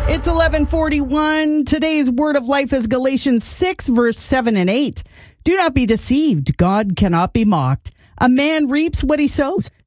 It's 11:41. Today's word of life is Galatians 6, verse 7 and 8. Do not be deceived. God cannot be mocked. A man reaps what he sows.